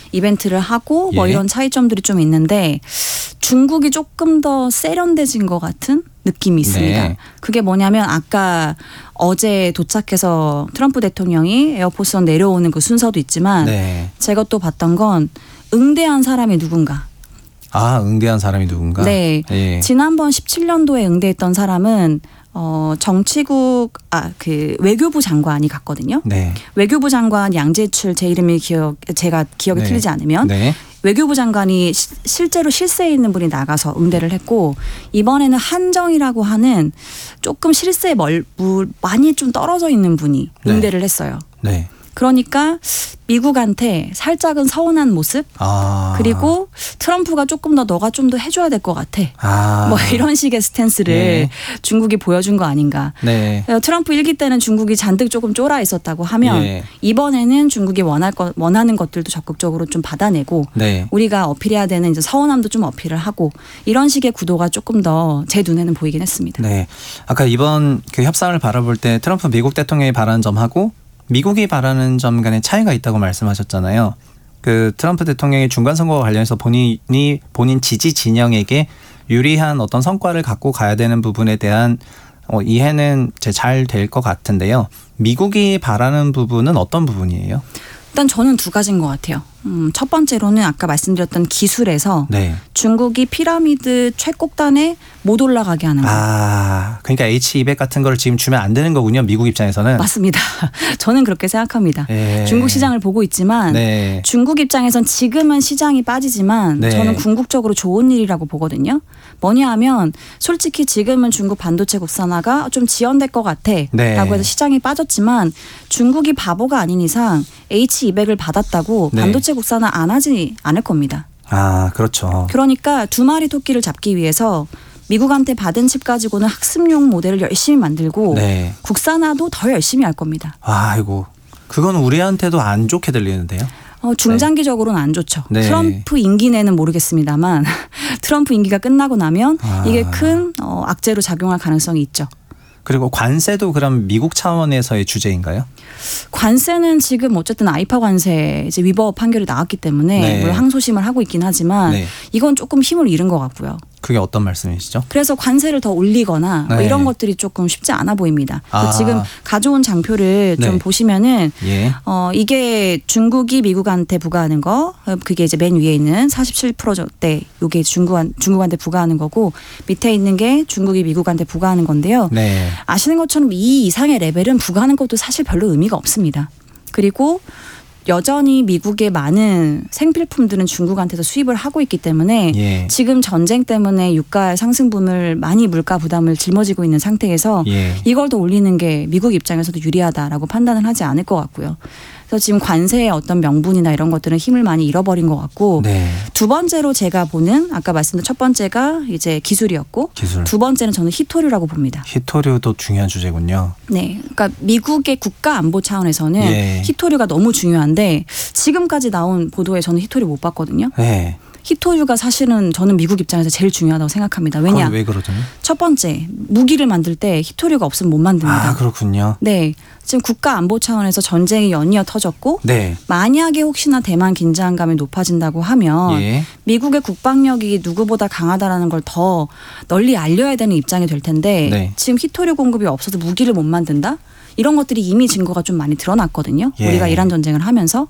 이벤트를 하고 뭐 예. 이런 차이점들이 좀 있는데 중국이 조금 더 세련돼진 것 같은 느낌이 있습니다. 네. 그게 뭐냐면 아까 어제 도착해서 트럼프 대통령이 에어포스원 내려오는 그 순서도 있지만 네. 제가 또 봤던 건 응대한 사람이 누군가. 아, 응대한 사람이 누군가? 네. 예. 지난번 17년도에 응대했던 사람은 정치국 그 외교부 장관이 갔거든요. 네. 외교부 장관 양재출 제 이름이 제가 기억이 네. 틀리지 않으면 네. 외교부 장관이 실제로 실세에 있는 분이 나가서 응대를 했고 이번에는 한정이라고 하는 조금 실세에 많이 좀 떨어져 있는 분이 네. 응대를 했어요. 네. 그러니까 미국한테 살짝은 서운한 모습 그리고 트럼프가 조금 더 너가 좀 더 해줘야 될 것 같아. 뭐 이런 식의 스탠스를 예. 중국이 보여준 거 아닌가. 네. 트럼프 1기 때는 중국이 잔뜩 조금 쫄아 있었다고 하면 예. 이번에는 중국이 원하는 것들도 적극적으로 좀 받아내고 네. 우리가 어필해야 되는 이제 서운함도 좀 어필을 하고 이런 식의 구도가 조금 더 제 눈에는 보이긴 했습니다. 네. 아까 이번 그 협상을 바라볼 때 트럼프 미국 대통령이 바라는 점하고 미국이 바라는 점 간의 차이가 있다고 말씀하셨잖아요. 그 트럼프 대통령의 중간 선거와 관련해서 본인 지지 진영에게 유리한 어떤 성과를 갖고 가야 되는 부분에 대한 이해는 잘 될 것 같은데요. 미국이 바라는 부분은 어떤 부분이에요? 일단 저는 두 가지인 것 같아요. 첫 번째로는 아까 말씀드렸던 기술에서 네. 중국이 피라미드 최꼭단에 못 올라가게 하는 거. 그러니까 H200 같은 걸 지금 주면 안 되는 거군요. 미국 입장에서는. 맞습니다. 저는 그렇게 생각합니다. 네. 중국 시장을 보고 있지만 네. 중국 입장에선 지금은 시장이 빠지지만 네. 저는 궁극적으로 좋은 일이라고 보거든요. 뭐냐 하면 솔직히 지금은 중국 반도체 국산화가 좀 지연될 것 같아 네. 라고 해서 시장이 빠졌지만 중국이 바보가 아닌 이상 H200을 받았다고 네. 반도체 국산화 안 하지 않을 겁니다. 그렇죠. 그러니까 두 마리 토끼를 잡기 위해서 미국한테 받은 칩 가지고는 학습용 모델을 열심히 만들고 네. 국산화도 더 열심히 할 겁니다. 아이고, 그건 우리한테도 안 좋게 들리는데요. 중장기적으로는 안 좋죠. 네. 트럼프 임기 내는 모르겠습니다만 트럼프 임기가 끝나고 나면 이게 큰 악재로 작용할 가능성이 있죠. 그리고 관세도 그럼 미국 차원에서의 주제인가요? 관세는 지금 어쨌든 아이파 관세 이제 위법 판결이 나왔기 때문에 네. 물론 항소심을 하고 있긴 하지만 네. 이건 조금 힘을 잃은 것 같고요. 그게 어떤 말씀이시죠? 그래서 관세를 더 올리거나 뭐 네. 이런 것들이 조금 쉽지 않아 보입니다. 지금 가져온 장표를 네. 좀 보시면은 예. 이게 중국이 미국한테 부과하는 거 그게 이제 맨 위에 있는 47%대 요게 중국한테 부과하는 거고 밑에 있는 게 중국이 미국한테 부과하는 건데요. 네. 아시는 것처럼 이 이상의 레벨은 부과하는 것도 사실 별로 의미가 없습니다. 그리고 여전히 미국의 많은 생필품들은 중국한테서 수입을 하고 있기 때문에 예. 지금 전쟁 때문에 유가 상승분을 많이 물가 부담을 짊어지고 있는 상태에서 예. 이걸 더 올리는 게 미국 입장에서도 유리하다라고 판단을 하지 않을 것 같고요. 그래서 지금 관세의 어떤 명분이나 이런 것들은 힘을 많이 잃어버린 것 같고 네. 두 번째로 제가 보는 아까 말씀드린 첫 번째가 이제 기술이었고 기술. 두 번째는 저는 히토류라고 봅니다. 히토류도 중요한 주제군요. 네, 그러니까 미국의 국가 안보 차원에서는 예. 히토류가 너무 중요한데 지금까지 나온 보도에 저는 히토류 못 봤거든요. 네. 히토류가 사실은 저는 미국 입장에서 제일 중요하다고 생각합니다. 왜냐? 그건 왜 그러죠? 첫 번째, 무기를 만들 때 히토류가 없으면 못 만듭니다. 그렇군요. 네, 지금 국가 안보 차원에서 전쟁이 연이어 터졌고 네. 만약에 혹시나 대만 긴장감이 높아진다고 하면 예. 미국의 국방력이 누구보다 강하다라는 걸 더 널리 알려야 되는 입장이 될 텐데 네. 지금 히토류 공급이 없어서 무기를 못 만든다? 이런 것들이 이미 증거가 좀 많이 드러났거든요. 예. 우리가 이란 전쟁을 하면서.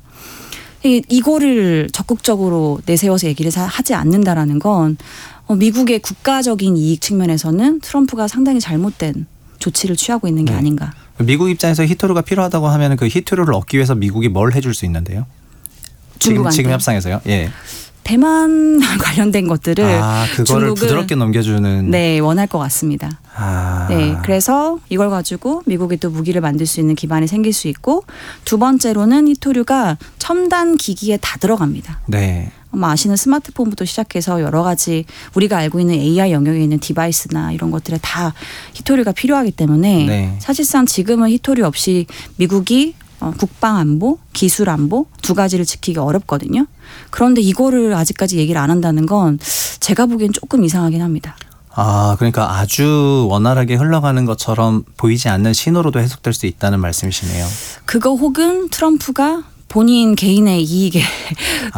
이거를 적극적으로 내세워서 얘기를 하지 않는다라는 건 미국의 국가적인 이익 측면에서는 트럼프가 상당히 잘못된 조치를 취하고 있는 게 네. 아닌가. 미국 입장에서 히토류가 필요하다고 하면 그 히토류를 얻기 위해서 미국이 뭘 해줄 수 있는데요? 중국한테. 지금 협상에서요? 예. 대만 관련된 것들을 그거를 중국은 부드럽게 넘겨주는. 네, 원할 것 같습니다. 네, 그래서 이걸 가지고 미국이 또 무기를 만들 수 있는 기반이 생길 수 있고 두 번째로는 히토류가 첨단 기기에 다 들어갑니다. 네. 아시는 스마트폰부터 시작해서 여러 가지 우리가 알고 있는 AI 영역에 있는 디바이스나 이런 것들에 다 히토류가 필요하기 때문에 네. 사실상 지금은 히토류 없이 미국이 국방 안보, 기술 안보 두 가지를 지키기 어렵거든요. 그런데 이거를 아직까지 얘기를 안 한다는 건 제가 보기엔 조금 이상하긴 합니다. 그러니까 아주 원활하게 흘러가는 것처럼 보이지 않는 신호로도 해석될 수 있다는 말씀이시네요. 그거 혹은 트럼프가 본인 개인의 이익에